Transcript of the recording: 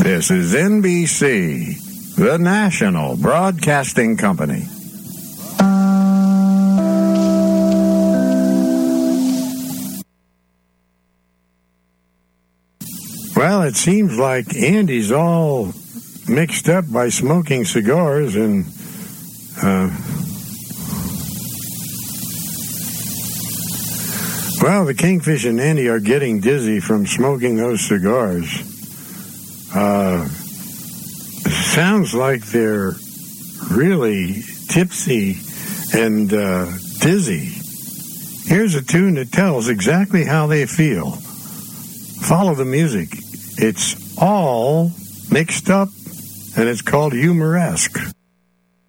This is NBC, the national broadcasting company. Well, it seems like Andy's all mixed up by smoking cigars and well, the Kingfish and Andy are getting dizzy from smoking those cigars. Sounds like they're really tipsy and dizzy. Here's a tune that tells exactly how they feel. Follow the music. It's all mixed up, and it's called Humoresque.